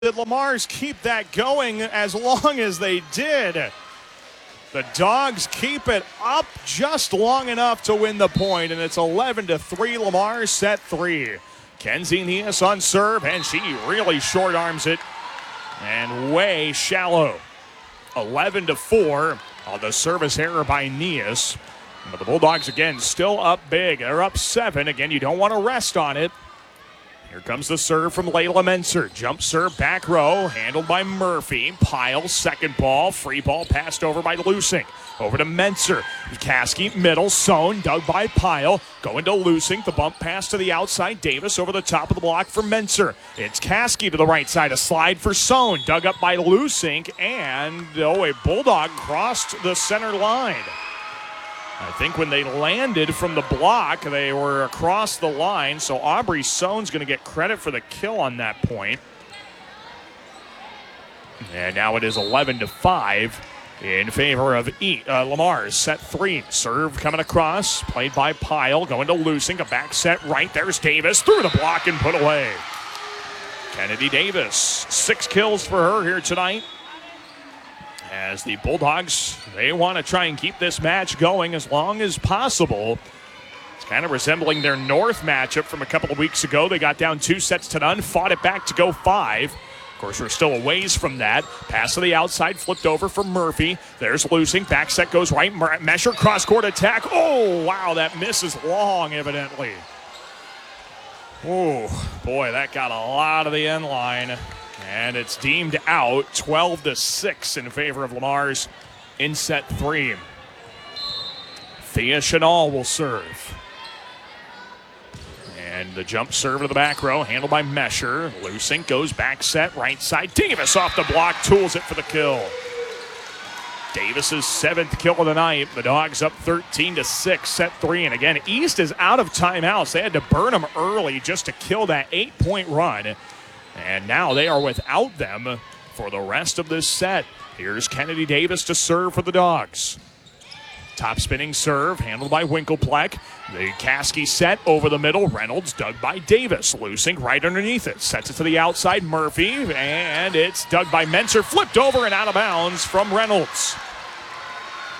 Did Lamar's keep that going as long as they did. The Dogs keep it up just long enough to win the point, and it's 11-3. Lamar set three. Kenzie Nias on serve, and she really short arms it and way shallow. 11-4 on the service error by Nias. But the Bulldogs again still up big. They're up 7. Again, you don't want to rest on it. Here comes the serve from Layla Menser. Jump serve, back row, handled by Murphy. Pyle, second ball. Free ball passed over by Lusink. Over to Menser. Caskey, middle, Sohn, dug by Pyle. Going to Lusink. The bump pass to the outside. Davis over the top of the block for Menser. It's Caskey to the right side. A slide for Sohn. Dug up by Lusink. And, a Bulldog crossed the center line. I think when they landed from the block, they were across the line, so Aubrey Sohn's going to get credit for the kill on that point. And now it is 11-5 in favor of Lamar's set three. Serve coming across, played by Pyle, going to Lusink, a back set right. There's Davis, through the block and put away. Kennedy Davis, 6 kills for her here tonight. As the Bulldogs, they want to try and keep this match going as long as possible. It's kind of resembling their North matchup from a couple of weeks ago. They got down 2-0, fought it back to go 5. Of course, we're still a ways from that. Pass to the outside, flipped over for Murphy. There's Lusink, back set goes right. Mesher cross-court attack. Oh, wow, that misses long, evidently. Oh, boy, that got a lot of the end line. And it's deemed out, 12-6 in favor of Lamar's in set three. Thea Chanel will serve. And the jump serve to the back row, handled by Mesher. Lusink goes back set, right side. Davis off the block, tools it for the kill. Davis's 7th kill of the night. The Dogs up 13-6, set three. And again, East is out of timeouts. They had to burn them early just to kill that 8-point run. And now they are without them for the rest of this set. Here's Kennedy Davis to serve for the Dogs. Top spinning serve, handled by Winkelpleck. The Caskey set over the middle. Reynolds dug by Davis. Lusink right underneath it. Sets it to the outside, Murphy. And it's dug by Menser. Flipped over and out of bounds from Reynolds.